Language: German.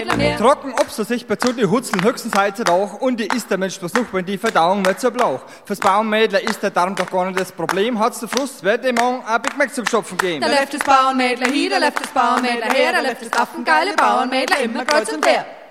Bauernmädler mehr. Trocken obst sich bei zu die Hutzeln höchstens Heizer auch und die ist der Mensch bloß noch, wenn die Verdauung nicht so blauch. Fürs Bauernmädler ist der Darm doch gar nicht das Problem. Hat's der Frust, wird dem morgen ein Big Mac zum Stopfen geben. Da läuft das Bauernmädler hier, da läuft das Bauernmädler her, da läuft das affengeile Bauernmädler immer kreuz und quer.